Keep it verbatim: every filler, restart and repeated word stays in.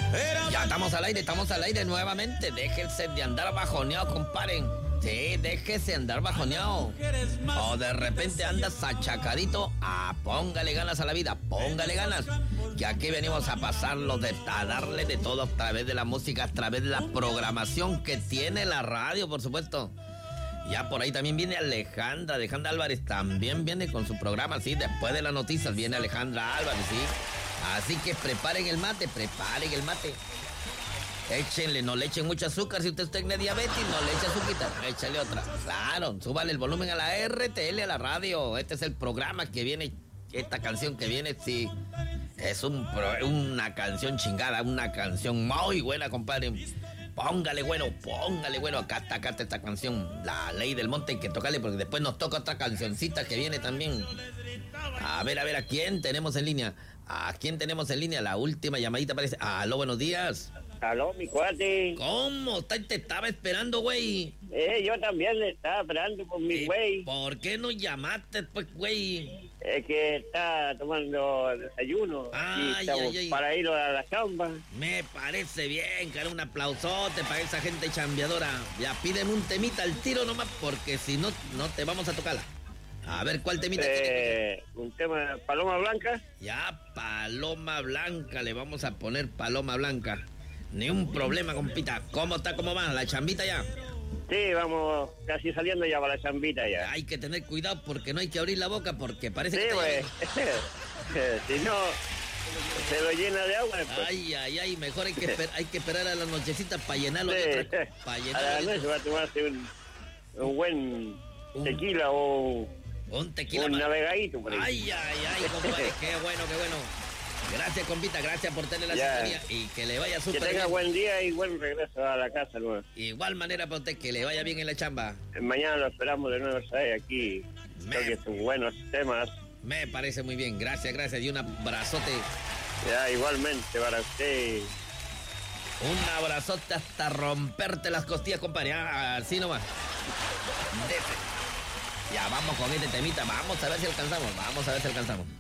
Ya estamos al aire, estamos al aire nuevamente. Déjense de andar bajoneados, comparen. Sí, déjese andar bajoneado. O de repente andas achacadito. Ah, póngale ganas a la vida, póngale ganas. Que aquí venimos a pasarlo, de, a darle de todo a través de la música, a través de la programación que tiene la radio, por supuesto. Ya por ahí también viene Alejandra, Alejandra Álvarez también viene con su programa, sí, después de las noticias viene Alejandra Álvarez, sí. Así que preparen el mate, preparen el mate. Échenle, no le echen mucho azúcar, si usted tiene diabetes, no le eche azúcar, échale otra. Claro, súbale el volumen a la R T L, a la radio. Este es el programa que viene, esta canción que viene, sí. Es un, una canción chingada, una canción muy buena, compadre. Póngale bueno, póngale bueno. Acá está, acá está esta canción, La Ley del Monte, hay que tocarle porque después nos toca otra cancioncita que viene también. A ver, a ver, ¿a quién tenemos en línea? ¿A quién tenemos en línea? La última llamadita parece. Aló, buenos días. Aló, mi cuate. ¿Cómo? Te estaba esperando, güey. Eh, yo también le estaba esperando con mi güey. ¿Por qué no llamaste, pues, güey? Es que está tomando desayuno. Ay, y estamos ay, ay. para ir a la chamba. Me parece bien, cara, un aplausote para esa gente chambeadora. Ya pídeme un temita al tiro nomás, porque si no, no te vamos a tocarla. A ver, ¿cuál temita eh, tiene? Un tema, Paloma Blanca. Ya, Paloma Blanca, le vamos a poner Paloma Blanca. Ni un problema, compita. ¿Cómo está, cómo va? ¿La chambita ya? Sí, vamos casi saliendo ya para la chambita ya. Hay que tener cuidado porque no hay que abrir la boca porque parece sí, que... Sí, güey. Si no, se lo llena de agua después. Ay, ay, ay, mejor hay que, esper hay que esperar a la nochecita para llenarlo sí, de otra... Pa llenarlo a la noche va a tomarse un, un buen un, tequila o un, tequila un navegadito por ahí. Ay, ay, ay, compadre, qué bueno, qué bueno. Gracias, compita, gracias por tener la ya. sintonía y que le vaya súper bien. Que tenga bien. Buen día y buen regreso a la casa luego. Igual manera para usted, que le vaya bien en la chamba. Mañana lo esperamos de nuevo, ¿sabes? Aquí. Me... Creo que son buenos temas. Me parece muy bien, gracias, gracias. Y un abrazote. Ya, igualmente para usted. Un abrazote hasta romperte las costillas, compadre. Así nomás. Dese. Ya, vamos con este temita. Vamos a ver si alcanzamos. Vamos a ver si alcanzamos.